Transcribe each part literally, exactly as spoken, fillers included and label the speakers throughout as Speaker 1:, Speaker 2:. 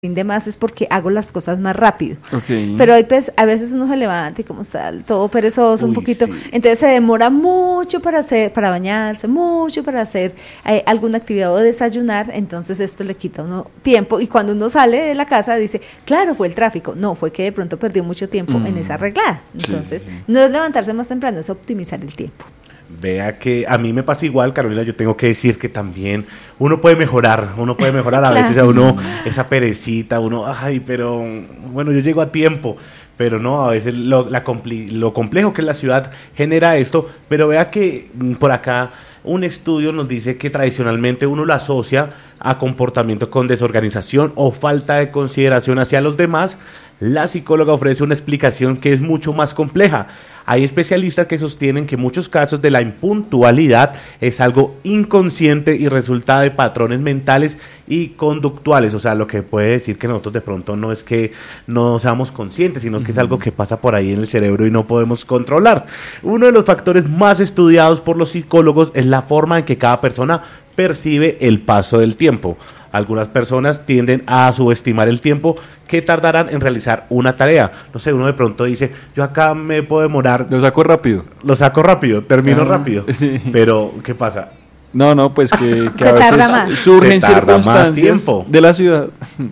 Speaker 1: rinde más es porque hago las cosas más rápido.
Speaker 2: Okay.
Speaker 1: Pero hay pues, a veces uno se levanta y como está todo perezoso, Uy, un poquito, sí. Entonces se demora mucho para hacer, para bañarse, mucho para hacer eh, alguna actividad o desayunar, entonces esto le quita a uno tiempo y cuando uno sale de la casa dice, claro, fue el tráfico, no, fue que de pronto perdió mucho tiempo mm. en esa arreglada. Entonces, sí, sí. no es levantarse más temprano, es optimizar el tiempo.
Speaker 3: Vea que a mí me pasa igual, Carolina, yo tengo que decir que también uno puede mejorar, uno puede mejorar, a claro. veces a uno esa perecita, uno, ay, pero bueno, yo llego a tiempo, pero no, a veces lo, la compli- lo complejo que es la ciudad genera esto, pero vea que por acá un estudio nos dice que tradicionalmente uno lo asocia a comportamiento con desorganización o falta de consideración hacia los demás. La psicóloga ofrece una explicación que es mucho más compleja. Hay especialistas que sostienen que en muchos casos de la impuntualidad es algo inconsciente y resulta de patrones mentales y conductuales, o sea, lo que puede decir que nosotros de pronto no es que no seamos conscientes, sino que uh-huh. es algo que pasa por ahí en el cerebro y no podemos controlar. Uno de los factores más estudiados por los psicólogos es la forma en que cada persona percibe el paso del tiempo. Algunas personas tienden a subestimar el tiempo que tardarán en realizar una tarea. No sé, uno de pronto dice, yo acá me puedo demorar.
Speaker 2: Lo saco rápido.
Speaker 3: Lo saco rápido, termino ah, rápido.
Speaker 2: Sí.
Speaker 3: Pero, ¿qué pasa?
Speaker 2: No, no, pues que, que
Speaker 1: Se
Speaker 2: a
Speaker 1: tarda
Speaker 2: veces
Speaker 1: más.
Speaker 2: surgen
Speaker 3: Se tarda más
Speaker 2: circunstancias
Speaker 3: tiempo.
Speaker 2: de la ciudad.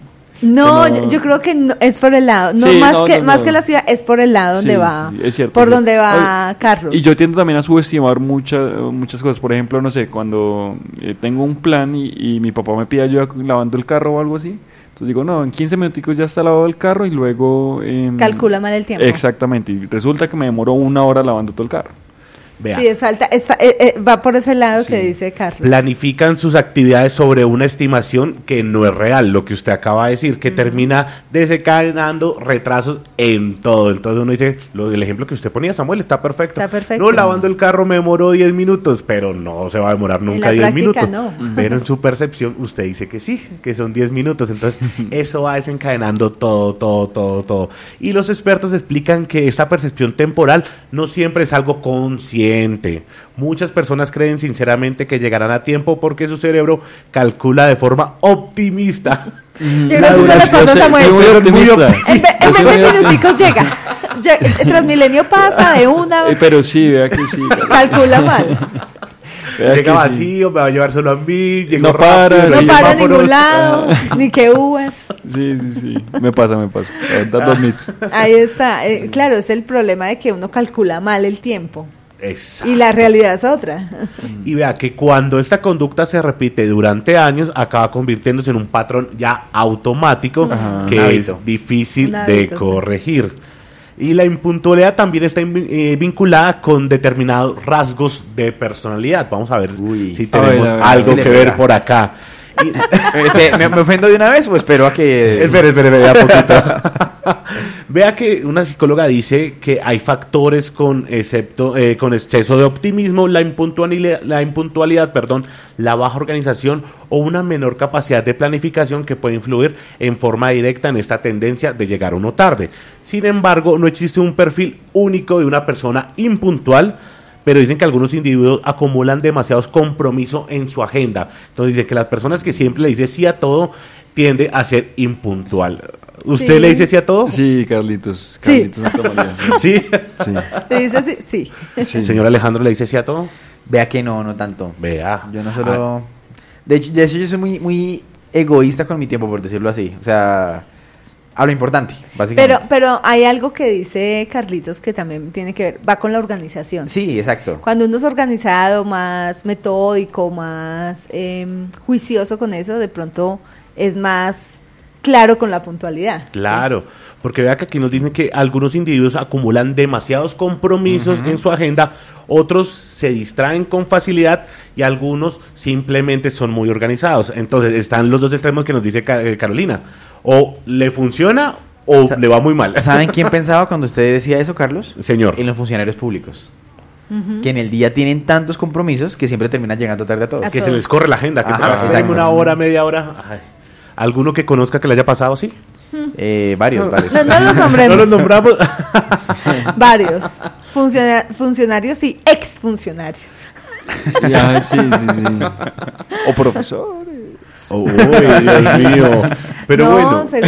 Speaker 1: No,
Speaker 2: no,
Speaker 1: yo, yo creo que no, es por el lado, no
Speaker 2: sí,
Speaker 1: más
Speaker 2: no,
Speaker 1: que
Speaker 2: no,
Speaker 1: más
Speaker 2: no.
Speaker 1: que la ciudad, es por el lado donde
Speaker 2: sí,
Speaker 1: va,
Speaker 2: sí, es cierto,
Speaker 1: por
Speaker 2: es
Speaker 1: donde
Speaker 2: cierto.
Speaker 1: va
Speaker 2: Oye,
Speaker 1: Carlos.
Speaker 2: Y yo tiendo también a subestimar muchas muchas cosas, por ejemplo, no sé, cuando eh, tengo un plan y, y mi papá me pide ayuda lavando el carro o algo así, entonces digo, no, en quince minuticos ya está lavado el carro y luego... Eh,
Speaker 1: calcula mal el tiempo.
Speaker 2: Exactamente, y resulta que me demoró una hora lavando todo el carro.
Speaker 3: Vea.
Speaker 1: Sí, es falta, es fa- eh, eh, va por ese lado sí. que dice Carlos.
Speaker 3: Planifican sus actividades sobre una estimación que no es real, lo que usted acaba de decir, que uh-huh. termina desencadenando retrasos en todo. Entonces uno dice, lo del ejemplo que usted ponía, Samuel, está perfecto.
Speaker 1: Está perfecto.
Speaker 3: No, lavando el carro me demoró diez minutos, pero no se va a demorar nunca diez minutos. No. Pero en su percepción usted dice que sí, que son diez minutos. Entonces eso va desencadenando todo, todo, todo, todo. Y los expertos explican que esta percepción temporal no siempre es algo consciente. Muchas personas creen sinceramente que llegarán a tiempo porque su cerebro calcula de forma optimista.
Speaker 1: Yo creo que eso le pasó a Samuel.
Speaker 2: Soy muy optimista.
Speaker 1: En, en veinte minuticos llega. El Transmilenio pasa de una.
Speaker 2: Eh, pero sí, vea que sí.
Speaker 1: Calcula mal.
Speaker 3: Vea llega vacío, sí. Me va a llevar solo a mí.
Speaker 2: No para,
Speaker 1: rápido,
Speaker 2: sí.
Speaker 1: no para en ningún lado, ni que Uber.
Speaker 2: Sí, sí, sí. Me pasa, me pasa. Da dos mitos.
Speaker 1: Ahí está. Eh, claro, es el problema de que uno calcula mal el tiempo.
Speaker 3: Exacto.
Speaker 1: Y la realidad es otra.
Speaker 3: Y vea que cuando esta conducta se repite durante años, acaba convirtiéndose en un patrón ya automático. Ajá, que es difícil hábito, de corregir. Sí. Y la impuntualidad también está eh, vinculada con determinados rasgos de personalidad. Vamos a ver Uy. si tenemos a ver, a ver, algo si que ver por acá.
Speaker 4: Y, este, ¿me, ¿Me ofendo de una vez o espero a que...?
Speaker 3: Espera, espera, espera, poquito. Vea que una psicóloga dice que hay factores con excepto, eh, con exceso de optimismo, la impuntualidad, la impuntualidad, perdón, la baja organización o una menor capacidad de planificación que puede influir en forma directa en esta tendencia de llegar uno tarde. Sin embargo, no existe un perfil único de una persona impuntual, pero dicen que algunos individuos acumulan demasiados compromisos en su agenda. Entonces dicen que las personas que siempre le dicen sí a todo tiende a ser impuntual. ¿Usted sí. le dice sí a todo?
Speaker 2: Sí, Carlitos. Carlitos
Speaker 3: sí. ¿Sí?
Speaker 1: Sí. ¿Le dice sí? Sí.
Speaker 3: sí. ¿Señor Alejandro le dice sí a todo?
Speaker 4: Vea que no, no tanto.
Speaker 3: Vea.
Speaker 4: Yo no solo... Ah. De hecho, de hecho, yo soy muy, muy egoísta con mi tiempo, por decirlo así. O sea... a lo importante, básicamente.
Speaker 1: Pero, pero hay algo que dice Carlitos que también tiene que ver, va con la organización.
Speaker 4: Sí, exacto.
Speaker 1: Cuando uno es organizado, más metódico, más eh, juicioso con eso, de pronto es más claro con la puntualidad.
Speaker 3: Claro, ¿sí? Porque vea que aquí nos dicen que algunos individuos acumulan demasiados compromisos uh-huh. en su agenda, otros se distraen con facilidad y algunos simplemente son muy organizados. Entonces están los dos extremos que nos dice Carolina. O le funciona o Sa- le va muy mal.
Speaker 4: ¿Saben quién pensaba cuando usted decía eso, Carlos?
Speaker 3: Señor.
Speaker 4: En los funcionarios públicos. Uh-huh. Que en el día tienen tantos compromisos que siempre terminan llegando tarde a todos.
Speaker 1: A
Speaker 3: que
Speaker 1: todos.
Speaker 3: se les corre la agenda. Que trabajan una hora, media hora. Ay. ¿Alguno que conozca que le haya pasado así?
Speaker 4: Eh, varios, varios.
Speaker 1: No, no los nombremos.
Speaker 3: No los nombramos.
Speaker 1: Varios. Funciona- funcionarios y exfuncionarios.
Speaker 2: Ya, sí, sí, sí. O profesores.
Speaker 3: Uy, Dios mío. Pero
Speaker 1: no,
Speaker 3: bueno.
Speaker 1: seguro